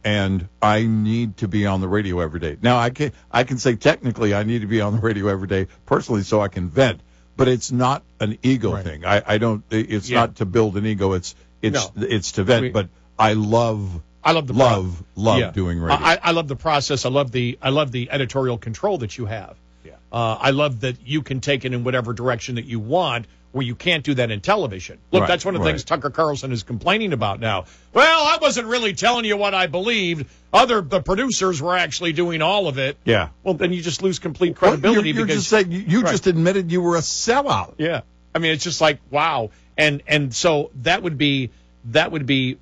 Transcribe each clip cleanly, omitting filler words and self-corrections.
and I need to be on the radio every day. Now, I can say technically I need to be on the radio every day personally so I can vent, but it's not an ego thing. I don't. It's not to build an ego. It's to vent. But I love doing radio. I love the process. I love the editorial control that you have. Yeah. I love that you can take it in whatever direction that you want, where you can't do that in television. Look, that's one of the things Tucker Carlson is complaining about now. Well, I wasn't really telling you what I believed. The producers were actually doing all of it. Yeah. Well, then you just lose complete credibility. You're just saying you just admitted you were a sellout. Yeah. I mean, it's just like, wow. And so that would be very,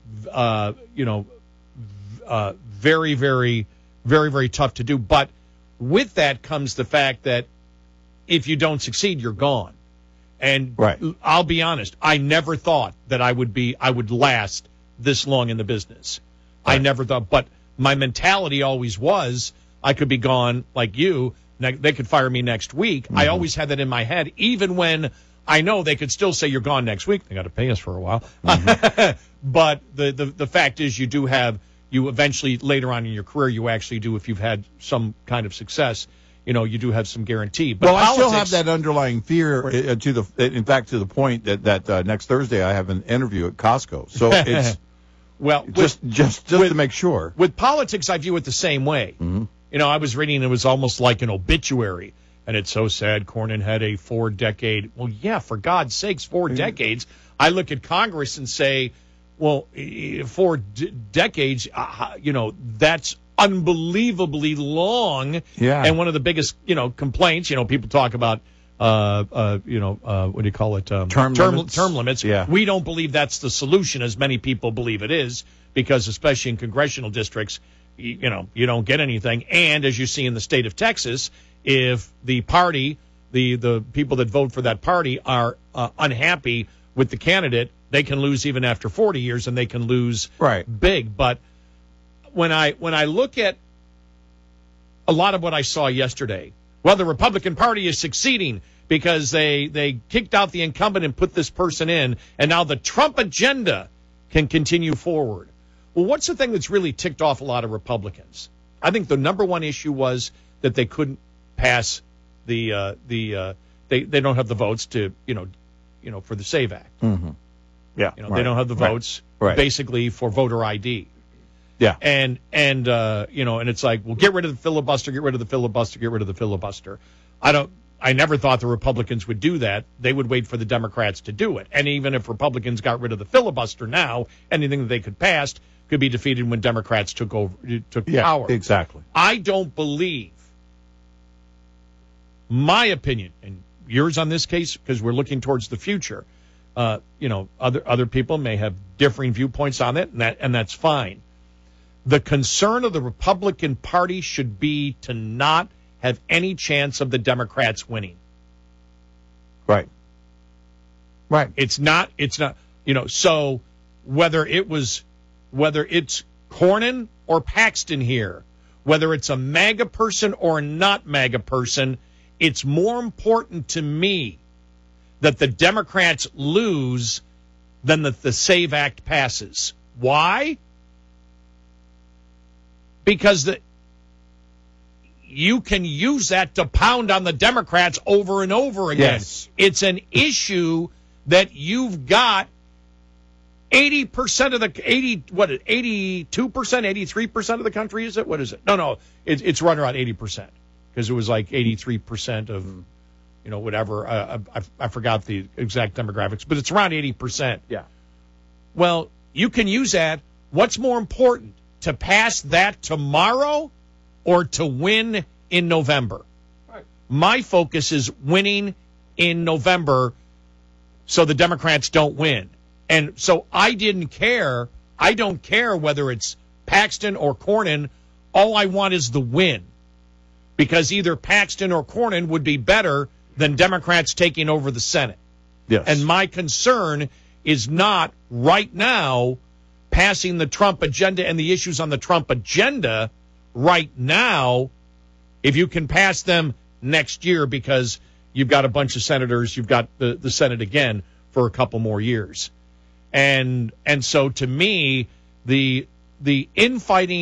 very, very, very tough to do. But with that comes the fact that if you don't succeed, you're gone. And I'll be honest, I never thought that I would last this long in the business. Right. I never thought, but my mentality always was I could be gone like you. They could fire me next week. Mm-hmm. I always had that in my head, even when I know they could still say you're gone next week. They got to pay us for a while. Mm-hmm. But the fact is you eventually later on in your career, you actually do, if you've had some kind of success, you do have some guarantee. But I still have that underlying fear to the point that next Thursday I have an interview at Costco. So it's just to make sure. With politics, I view it the same way. Mm-hmm. I was reading, it was almost like an obituary, and it's so sad. Cornyn had a 4-decade. Well, yeah, for God's sakes, 4 decades. I look at Congress and say, well, 4 decades. That's unbelievably long. Yeah. And one of the biggest, complaints, people talk about, what do you call it? Term limits. Yeah. We don't believe that's the solution, as many people believe it is, because especially in congressional districts, you don't get anything. And as you see in the state of Texas, if the party, the people that vote for that party are unhappy with the candidate, they can lose even after 40 years, and they can lose big. But when I look at a lot of what I saw yesterday, well, the Republican Party is succeeding because they kicked out the incumbent and put this person in, and now the Trump agenda can continue forward. Well, what's the thing that's really ticked off a lot of Republicans? I think the number one issue was that they couldn't pass they don't have the votes to for the SAVE Act. Mm-hmm. Yeah, they don't have the votes basically for voter ID. Yeah. And it's like, well, get rid of the filibuster, get rid of the filibuster, get rid of the filibuster. I never thought the Republicans would do that. They would wait for the Democrats to do it. And even if Republicans got rid of the filibuster now, anything that they could pass could be defeated when Democrats took power. Exactly. I don't believe, my opinion, and yours on this case, because we're looking towards the future, other people may have differing viewpoints on it, and that's fine. The concern of the Republican Party should be to not have any chance of the Democrats winning. Right. It's not, so whether it's Cornyn or Paxton here, whether it's a MAGA person or a not MAGA person, it's more important to me that the Democrats lose than that the SAVE Act passes. Why? Because you can use that to pound on the Democrats over and over again. Yes. It's an issue that you've got 80% of 82%, 83% of the country, is it? What is it? No, it's right around 80%, because it was like 83% of, whatever. I forgot the exact demographics, but it's around 80%. Yeah. Well, you can use that. What's more important, to pass that tomorrow or to win in November? Right. My focus is winning in November so the Democrats don't win. And so I didn't care. I don't care whether it's Paxton or Cornyn. All I want is the win, because either Paxton or Cornyn would be better than Democrats taking over the Senate. Yes. And my concern is not right now passing the Trump agenda and the issues on the Trump agenda right now, if you can pass them next year, because you've got a bunch of senators, you've got the Senate again for a couple more years. And so to me, the infighting